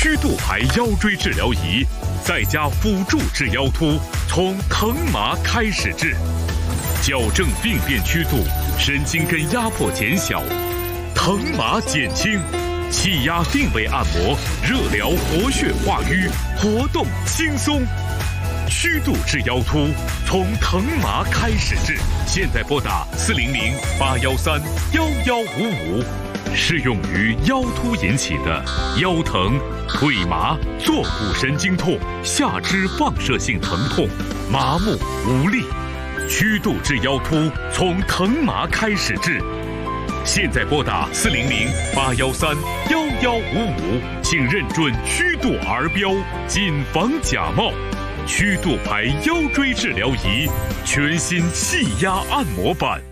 曲度牌腰椎治疗仪，再加辅助治腰突，从疼麻开始治，矫正病变曲度，神经根压迫减小，疼麻减轻，气压定位按摩，热疗活血化瘀，活动轻松。曲度治腰突，从疼麻开始治。现在拨打400-813-1155，适用于腰突引起的腰疼、腿麻、坐骨神经痛、下肢放射性疼痛、麻木无力。曲度治腰突，从疼麻开始治。现在拨打400-813-1155，请认准曲度儿标，谨防假冒。曲度牌腰椎治疗仪，全新气压按摩版。